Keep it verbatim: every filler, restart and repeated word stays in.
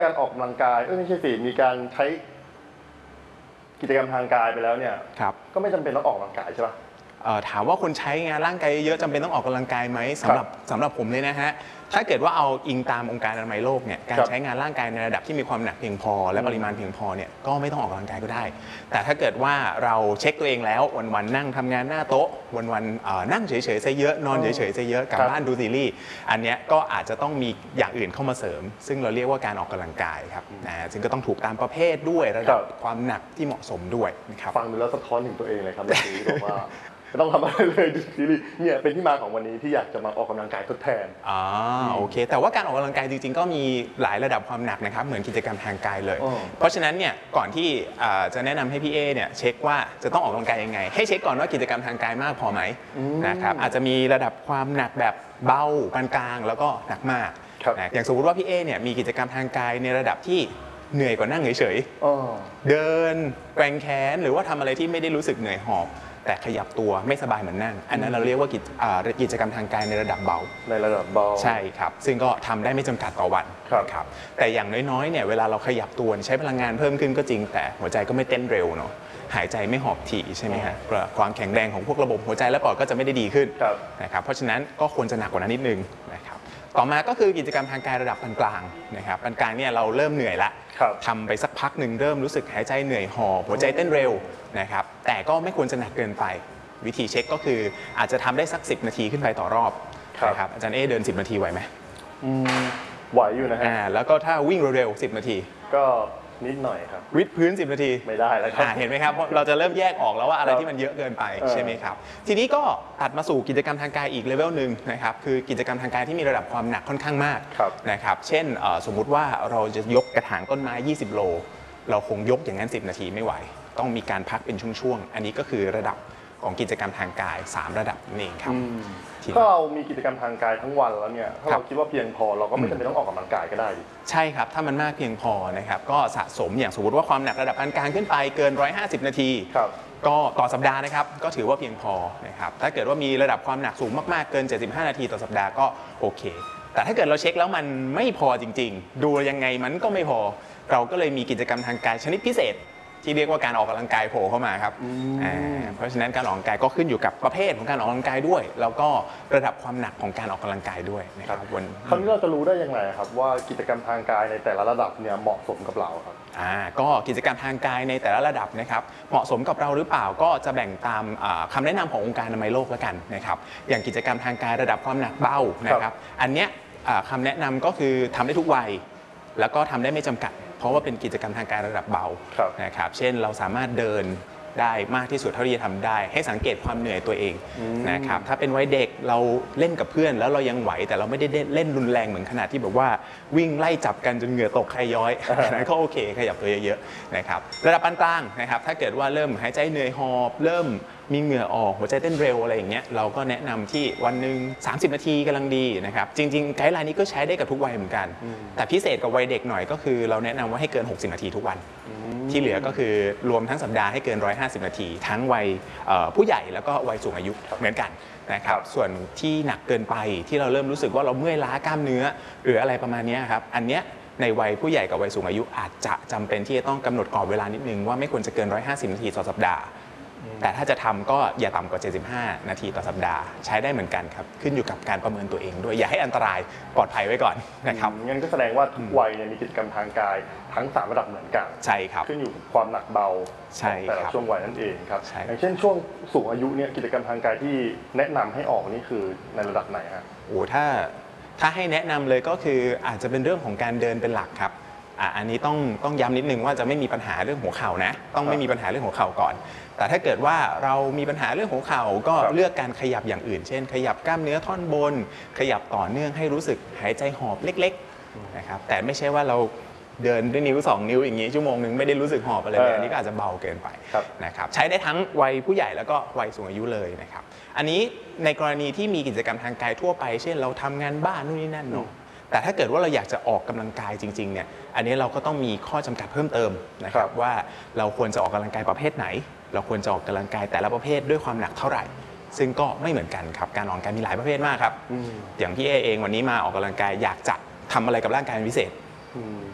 การออกกำลังกายเออไม่ใช่สิมีการใช้กิจกรรมทางกายไปแล้วเนี่ยก็ไม่จำเป็นต้องออกกำลังกายใช่ปะถามว่าคนใช้งานร่างกายเยอะจำเป็นต้องออกกำลังกายไหมสำหรับสำหรับผมเลยนะฮะถ้าเกิดว่าเอาอิงตามองค์การอนามัยโลกเนี่ยการใช้งานร่างกายในระดับที่มีความหนักเพียงพอและปริมาณเพียงพอเนี่ยก็ไม่ต้องออกกำลังกายก็ได้แต่ถ้าเกิดว่าเราเช็คตัวเองแล้ววันๆนั่งทำงานหน้าโต๊ะวันๆนั่งเฉยๆซะเยอะนอนเฉยๆซะเยอะกลับบ้านดูซีรีส์อันนี้ก็อาจจะต้องมีอย่างอื่นเข้ามาเสริมซึ่งเราเรียกว่าการออกกำลังกายครับนะซึ่งก็ต้องถูกตามประเภทด้วยระดับความหนักที่เหมาะสมด้วยนะครับฟังดูแล้วสะท้อนถึงตัวเองเลยครับเมื่อกี้บอกว่าไม่ต้องทำอะไรเลยดูซีรีส์เนี่ยเป็นที่มาของวันนี้ที่อยากจะมาออกกำลังกายทดแทนอ่าโอเคแต่ว่าการออกกำลังกายจริงๆก็มีหลายระดับความหนักนะครับเหมือนกิจกรรมทางกายเลยเพราะฉะนั้นเนี่ยก่อนที่จะแนะนำให้พี่เอเนี่ยเช็คว่าจะต้องออกกำลังกายยังไงให้เช็คก่อนว่ากิจกรรมทางกายมากพอไหมนะครับอาจจะมีระดับความหนักแบบเบาปานกลางแล้วก็หนักมากอย่างสมมติว่าพี่เอเนี่ยมีกิจกรรมทางกายในระดับที่เหนื่อยกว่านั่งเฉยๆเดินแกว่งแขนหรือว่าทำอะไรที่ไม่ได้รู้สึกเหนื่อยหอบแต่ขยับตัวไม่สบายเหมือนนั่งอันนั้นเราเรียกว่ากิจกรรมทางกายในระดับเบาในระดับเบาใช่ครับซึ่งก็ทำได้ไม่จำกัดต่อวันครับแต่อย่างน้อยๆเนี่ยเวลาเราขยับตัวใช้พลังงานเพิ่มขึ้นก็จริงแต่หัวใจก็ไม่เต้นเร็วเนาะหายใจไม่หอบถี่ใช่ไหมฮะความแข็งแรงของพวกระบบหัวใจและปอดก็จะไม่ได้ดีขึ้นนะครับเพราะฉะนั้นก็ควรจะหนักกว่านั้นนิดนึงนะครับต่อมาก็คือกิจกรรมทางกายระดับปานกลางนะครับปานกลางเนี่ยเราเริ่มเหนื่อยละทำไปสักพักหนึ่งเริ่มรู้สึกหายใจเหนื่อยหอบหัวใจเต้นเร็วนะครับแต่ก็ไม่ควรจะหนักเกินไปวิธีเช็คก็คืออาจจะทำได้สักสิบนาทีขึ้นไปต่อรอบนะครับอาจารย์เอเดินสิบนาทีไหวไหมไหวอยู่นะฮะแล้วก็ถ้าวิ่งเร็วๆสิบนาทีก็นิดหน่อยครับวิดพื้นสิบนาทีไม่ได้แล้วครับเห็นไหมครับเราจะเริ่มแยกออกแล้วว่าอะไรที่มันเยอะเกินไปใช่ไหมครับทีนี้ก็ตัดมาสู่กิจกรรมทางกายอีกเลเวลหนึ่งนะครับคือกิจกรรมทางกายที่มีระดับความหนักค่อนข้างมากนะครับเช่นสมมุติว่าเราจะยกกระถางต้นไม้ยี่สิบโลเราคงยกอย่างนั้นสิบนาทีไม่ไหวต้องมีการพักเป็นช่วงๆอันนี้ก็คือระดับของกิจกรรมทางกายสามระดับนั่นเองครับถ้าเรามีกิจกรรมทางกายทั้งวันแล้วเนี่ยถ้าเราคิดว่าเพียงพอเราก็ไม่จำเป็นต้องออกกำลังกายก็ได้ดิใช่ครับถ้ามันมากเพียงพอนะครับก็สะสมอย่างสมมติว่าความหนักระดับปานกลางขึ้นไปเกินหนึ่งร้อยห้าสิบนาทีก็ต่อสัปดาห์นะครับก็ถือว่าเพียงพอนะครับถ้าเกิดว่ามีระดับความหนักสูงมากๆเกินเจ็ดสิบห้านาทีต่อสัปดาห์ก็โอเคแต่ถ้าเกิดเราเช็คแล้วมันไม่พอจริงๆดูยังไงมันก็ไม่พอเราก็เลยมีกิจกรรมทางกายชนิดพิเศษที่เรียกว่าการออกกำลังกายโผล่เข้ามาครับเพราะฉะนั้นการออกกำลังกายก็ขึ้นอยู่กับประเภทของการออกกำลังกายด้วยแล้วก็ระดับความหนักของการออกกำลังกายด้วยนะครับวันคราวนี้เราจะรู้ได้ยังไงครับว่ากิจกรรมทางกายในแต่ละระดับเนี่ยเหมาะสมกับเราครับอ่าก็กิจกรรมทางกายในแต่ละระดับนะครับเหมาะสมกับเราหรือเปล่าก็จะแบ่งตามคำแนะนำขององค์การอนามัยโลกแล้วกันนะครับอย่างกิจกรรมทางกายระดับความหนักเบานะครับอันเนี้ยคำแนะนำก็คือทำได้ทุกวัยแล้วก็ทำได้ไม่จำกัดเพราะว่าเป็นกิจกรรมทางกายระดับเบานะครับเช่นเราสามารถเดินได้มากที่สุดเท่าที่จะทำได้ให้สังเกตความเหนื่อยตัวเองนะครับถ้าเป็นวัยเด็กเราเล่นกับเพื่อนแล้วเรายังไหวแต่เราไม่ได้เล่นรุนแรงเหมือนขนาดที่แบบว่าวิ่งไล่จับกันจนเหงื่อตกใครย้อยนั้นก็โอเคขยับตัวเยอะๆนะครับระดับปานกลางนะครับถ้าเกิดว่าเริ่มหายใจเหนื่อยหอบเริ่มมีเหงื่อออกหัวใจเต้นเร็วอะไรอย่างเงี้ยเราก็แนะนำที่วันหนึ่งสามสิบนาทีกำลังดีนะครับจริงๆไกด์ไลน์นี้ก็ใช้ได้กับทุกวัยเหมือนกันแต่พิเศษกับวัยเด็กหน่อยก็คือเราแนะนำว่าให้เกินหกสิบนาทีทุกวันที่เหลือก็คือรวมทั้งสัปดาห์ให้เกินหนึ่งร้อยห้าสิบนาทีทั้งวัยผู้ใหญ่แล้วก็วัยสูงอายุเหมือนกันนะครับส่วนที่หนักเกินไปที่เราเริ่มรู้สึกว่าเราเมื่อยล้ากล้ามเนื้อหรืออะไรประมาณนี้ครับอันเนี้ยในวัยผู้ใหญ่กับวัยสูงอายุอาจจะจำเป็นที่จะต้องกำหนดกรอบเวลานิดนึงว่าไม่ควรจะเกินหนึ่งร้อยห้าสิบนาทีต่อสัปดาห์แต่ถ้าจะทำก็อย่าต่ำกว่าเจ็ดสิบห้านาทีต่อสัปดาห์ใช้ได้เหมือนกันครับขึ้นอยู่กับการประเมินตัวเองด้วยอย่าให้อันตรายปลอดภัยไว้ก่อนนะครับงั้นก็แสดงว่าทุกวัยเนี่ยมีกิจกรรมทางกายทั้งสามระดับเหมือนกันใช่ครับขึ้นอยู่กับความหนักเบาแต่ละช่วงวัยนั่นเองครับอย่างเช่นช่วงสูงอายุเนี่ยกิจกรรมทางกายที่แนะนำให้ออกนี่คือในระดับไหนฮะโอ้ถ้าถ้าให้แนะนำเลยก็คืออาจจะเป็นเรื่องของการเดินเป็นหลักครับอันนี้ต้องต้องย้ำนิดนึงว่าจะไม่มีปัญหาเรื่องหัวเข่านะต้องไม่มีปัญหาเรื่องหัวเข่าก่อนแต่ถ้าเกิดว่าเรามีปัญหาเรื่องหัวเข่าก็เลือกการขยับอย่างอื่นเช่นขยับกล้ามเนื้อท่อนบนขยับต่อเนื่องให้รู้สึกหายใจหอบเล็กๆนะครับแต่ไม่ใช่ว่าเราเดินด้วยนิ้วสองนิ้วอย่างนี้ชั่วโมงนึงไม่ได้รู้สึกหอบอะไรเลยอันนี้ก็อาจจะเบาเกินไปนะครับใช้ได้ทั้งวัยผู้ใหญ่แล้วก็วัยสูงอายุเลยนะครับอันนี้ในกรณีที่มีกิจกรรมทางกายทั่วไปเช่นเราทำงานบ้านนู่นนี่นั่นเนาะแต่ถ้าเกิดว่าเราอยากจะออกกำลังกายจริงๆเนี่ยอันนี้เราก็ต้องมีข้อจำกัดเพิ่มเติมนะครับว่าเราควรจะออกกำลังกายประเภทไหนเราควรจะออกกำลังกายแต่ละประเภทด้วยความหนักเท่าไหร่ซึ่งก็ไม่เหมือนกันครับการออกกำลังกายมีหลายประเภทมากครับอย่างพี่เอเองวันนี้มาออกกำลังกายอยากจะทำอะไรกับร่างกายเป็นพิเศษ